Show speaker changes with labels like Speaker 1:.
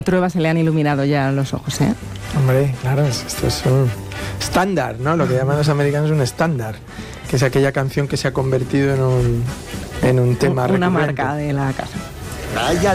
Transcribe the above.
Speaker 1: Trueba se le han iluminado ya los ojos, ¿eh?
Speaker 2: Hombre, claro, esto es un estándar, ¿no? Lo que llaman los americanos un estándar, que es aquella canción que se ha convertido en un tema
Speaker 1: Una
Speaker 2: recurrente.
Speaker 1: marca de la casa.